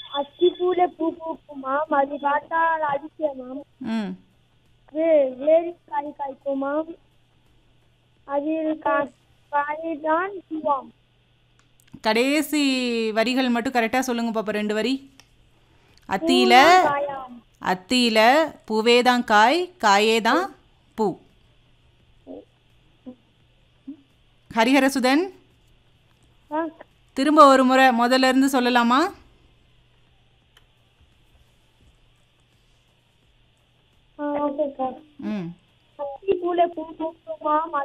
அத்திப்பூல பூ பூக்குமாம், அது பார்த்தால் அதிசயமாம். ம் வேரி காய் காய்க்குமாம், அதில் காய்தான் பூவாம். கடைசி வரிகள் மட்டும் கரெக்டாக சொல்லுங்க பாப்பா. 2 வரி. அத்தியில பூதான் காயாம். அத்தியில பூவே தான் காய், காயே தான் பூ. ஹரிஹரசுதன், ஆ, திரும்ப ஒரு முறை முதல்ல இருந்து சொல்லலாமா? ஓகேக்கா. ம் அத்திப்பூல பூ பூக்குமாம்,